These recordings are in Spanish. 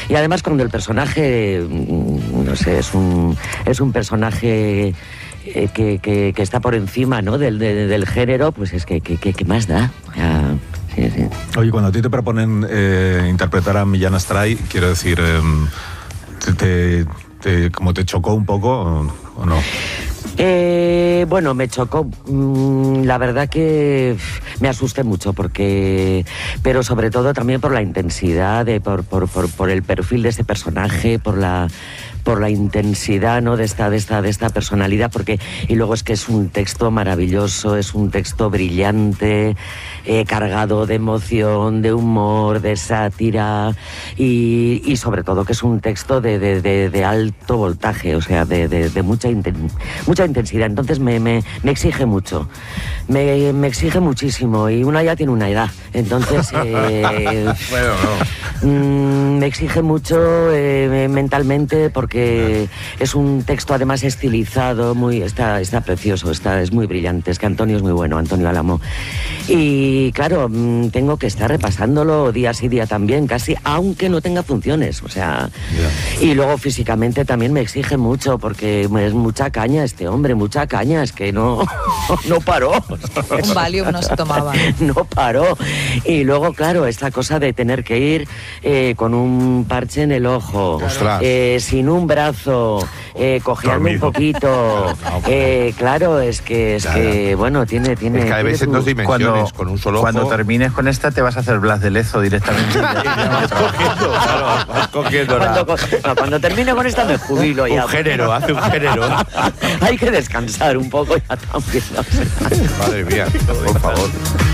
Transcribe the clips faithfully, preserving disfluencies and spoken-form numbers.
y además cuando el personaje, no sé, es un, es un personaje eh, que, que, que está por encima, ¿no?, del, de, del género, pues es que, que, que, que más da. Ya, sí, sí. Oye, cuando a ti te proponen eh, interpretar a Millán Astray, quiero decir, eh, te, te, te, ¿cómo te chocó un poco o, o no? Eh, bueno, me chocó. La verdad que me asusté mucho porque, pero sobre todo también por la intensidad, de, por, por, por, por el perfil de ese personaje, por la, por la intensidad, ¿no?, de esta, de esta, de esta personalidad, porque y luego es que es un texto maravilloso, es un texto brillante, eh, cargado de emoción, de humor, de sátira y, y sobre todo que es un texto de, de, de, de alto voltaje, o sea, de, de, de mucha inten, mucha intensidad. Entonces me, me, me exige mucho, me, me exige muchísimo y una ya tiene una edad, entonces eh, bueno, no. mmm, me exige mucho eh, mentalmente porque es un texto además estilizado, muy está, está precioso, está, es muy brillante, es que Antonio es muy bueno, Antonio Álamo. Y claro, mmm, tengo que estar repasándolo día sí día también, casi, aunque no tenga funciones, o sea, yeah. Y luego físicamente también me exige mucho porque es mucha caña este hombre, mucha caña, es que no, no paró. Un Valium no se tomaba. No paró. Y luego, claro, esta cosa de tener que ir eh, con un parche en el ojo, eh, sin un brazo, eh, cojeando un poquito. Eh, claro, es que, es claro. que bueno, tiene... tiene es que a veces en dos dimensiones, cuando, con un solo ojo. Cuando termines con esta te vas a hacer Blas de Lezo directamente. vas cogiendo, claro, vas cogiendo. Cuando, co no, cuando termine con esta me jubilo un ya. Un género, hace un género. Hay que descansar un poco ya también. No sé. Madre mía, por favor.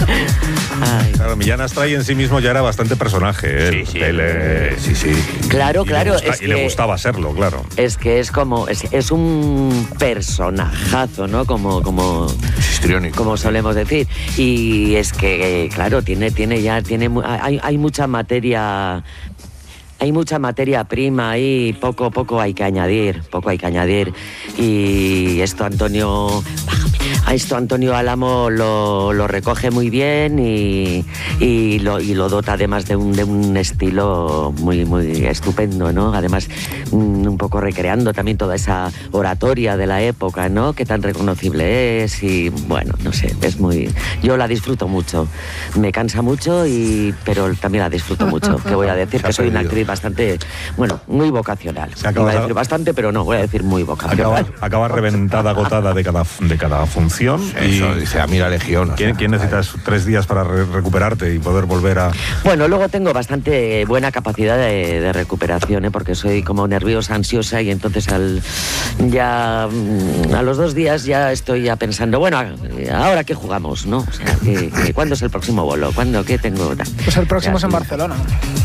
Ay. Claro, Millán Astray en sí mismo ya era bastante personaje. ¿eh? Sí, sí. Él, eh, sí, sí. Claro, y claro. Le gusta, es y que, le gustaba serlo, claro. Es que es como, es, es un personajazo, ¿no? Como, como, como solemos decir. Y es que, claro, tiene, tiene ya, tiene, hay, hay mucha materia. Hay mucha materia prima ahí, poco poco hay que añadir, poco hay que añadir. Y esto Antonio, a esto Antonio Álamo lo, lo recoge muy bien y, y, lo, y lo dota además de un, de un estilo muy, muy estupendo, ¿no? Además, un poco recreando también toda esa oratoria de la época, ¿no?, que tan reconocible es y, bueno, no sé, es muy... Yo la disfruto mucho, me cansa mucho, y pero también la disfruto mucho, que voy a decir que soy una actriz bastante, bueno, muy vocacional. Iba a decir bastante, pero no, voy a decir muy vocacional. Acaba, acaba reventada, agotada de cada, de cada función. Eso, y dice a mí la legión. ¿Quién, o sea, ¿quién necesitas tres días para re recuperarte y poder volver a...? Bueno, luego tengo bastante buena capacidad de, de recuperación, ¿eh? Porque soy como nerviosa, ansiosa, y entonces al ya a los dos días ya estoy ya pensando, bueno, ¿ahora qué jugamos, no? O sea, ¿qué, qué, ¿cuándo es el próximo bolo? ¿Cuándo? ¿Qué tengo? Pues el próximo es en Barcelona.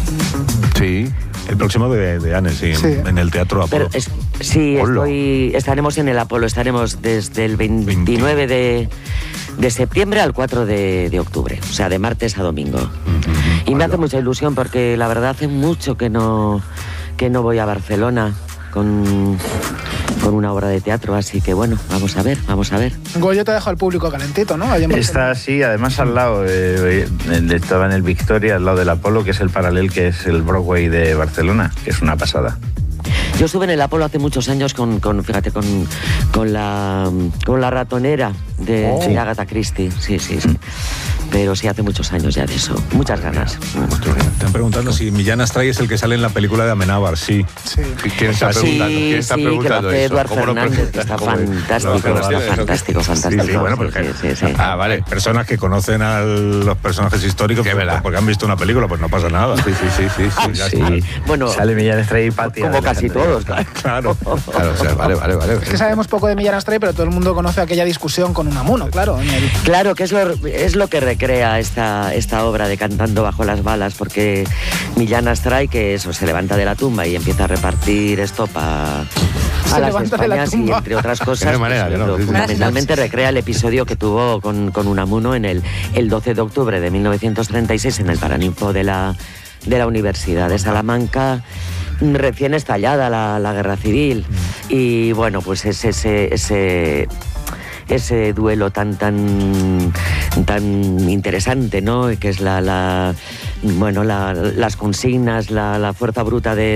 Sí. El próximo de, de Anne, sí, sí, en el Teatro Apolo. Pero es, sí, estoy, estaremos en el Apolo, estaremos desde el veintinueve de, de septiembre al cuatro de, de octubre, o sea, de martes a domingo. Uh-huh. Y me hace mucha ilusión porque la verdad hace mucho que no, que no voy a Barcelona con, con una obra de teatro, así que bueno, vamos a ver, vamos a ver. Goyo te deja al público calentito, ¿no? Está así, además al lado, eh, estaba en el Victoria, al lado del Apolo, que es el paralel, que es el Broadway de Barcelona, que es una pasada. Yo estuve en el Apolo hace muchos años con, con fíjate, con, con, la, con la ratonera de, oh. de Agatha Christie, sí, sí, sí. Pero sí, hace muchos años ya de eso. Muchas ganas. Están preguntando si Millán Astray es el que sale en la película de Amenábar, sí. Sí. ¿Quién está preguntando? Sí, ¿Quién está sí, preguntando que lo hace eso? Eduard Fernández, que está fantástico, está fantástico, fantástico. Sí, sí, bueno, pues, sí, sí, sí. Ah, vale. Personas que conocen a los personajes históricos pues, porque han visto una película, pues no pasa nada. Sí, sí, sí, sí. sí, ah, sí. Bueno, sale Millán Astray y Pati. Como casi todos, claro. Claro. Claro, o sea, vale, vale, vale. Es que sabemos poco de Millán Astray, pero todo el mundo conoce aquella discusión con Unamuno, claro. El... Claro, que es lo, es lo que recrea esta, esta obra de Cantando bajo las balas, porque Millán Astray, que eso, se levanta de la tumba y empieza a repartir estopa a las Españas y entre otras cosas, no manera, pues, no, no, fundamentalmente recrea el episodio que tuvo con, con Unamuno en el, el doce de octubre de mil novecientos treinta y seis en el Paraninfo de la, de la Universidad de Salamanca, recién estallada la, la guerra civil. Y bueno, pues es ese, ese, ese duelo tan tan tan interesante, ¿no? Que es la, la bueno, la, las consignas, la, la fuerza bruta de